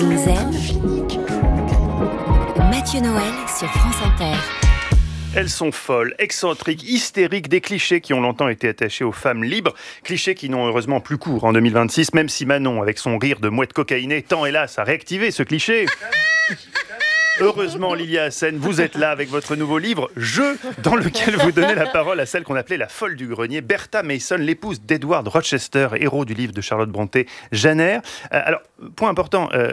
Mathieu Noël sur France Inter. Elles sont folles, excentriques, hystériques, des clichés qui ont longtemps été attachés aux femmes libres. Clichés qui n'ont heureusement plus cours en 2026, même si Manon, avec son rire de mouette cocaïnée, tend hélas à réactiver ce cliché. Heureusement, Lilia Hassen, vous êtes là avec votre nouveau livre « Jeu », dans lequel vous donnez la parole à celle qu'on appelait la folle du grenier, Bertha Mason, l'épouse d'Edward Rochester, héros du livre de Charlotte Brontë, Janer. Alors, point important,